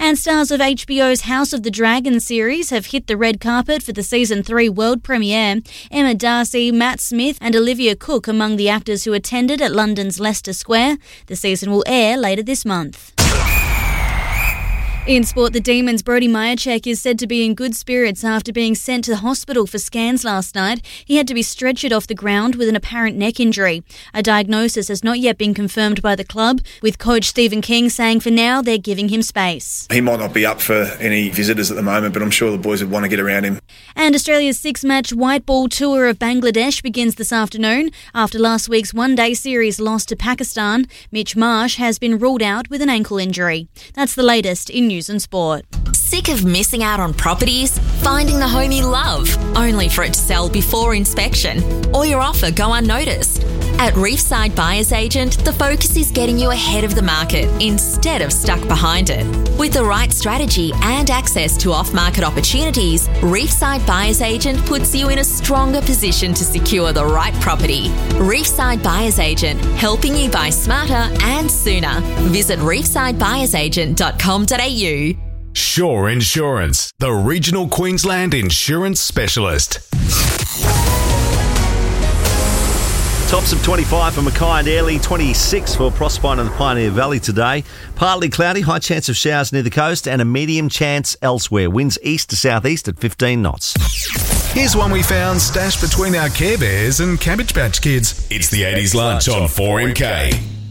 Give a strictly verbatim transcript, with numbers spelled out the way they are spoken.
And stars of H B O's House of the Dragon series have hit the red carpet for the Season three world premiere. Emma Darcy, Matt Smith and Olivia Cooke among the actors who attended at London's Leicester Square. The season will air later this month. In sport, the Demons' Brody Majacek is said to be in good spirits after being sent to the hospital for scans last night. He had to be stretchered off the ground with an apparent neck injury. A diagnosis has not yet been confirmed by the club, with coach Stephen King saying for now they're giving him space. He might not be up for any visitors at the moment, but I'm sure the boys would want to get around him. And Australia's six-match white ball tour of Bangladesh begins this afternoon. After last week's one-day series loss to Pakistan, Mitch Marsh has been ruled out with an ankle injury. That's the latest in news and sport. Sick of missing out on properties? Finding the home you love, only for it to sell before inspection, or your offer go unnoticed? At Reefside Buyers Agent, the focus is getting you ahead of the market instead of stuck behind it. With the right strategy and access to off-market opportunities, Reefside Buyers Agent puts you in a stronger position to secure the right property. Reefside Buyers Agent, helping you buy smarter and sooner. Visit reefside buyers agent dot com dot a u. Shore Insurance, the regional Queensland insurance specialist. Tops of twenty-five for Mackay and Airlie, twenty-six for Proserpine and the Pioneer Valley today. Partly cloudy, high chance of showers near the coast and a medium chance elsewhere. Winds east to southeast at fifteen knots. Here's one we found stashed between our Care Bears and Cabbage Patch Kids. It's the eighties lunch on four M K.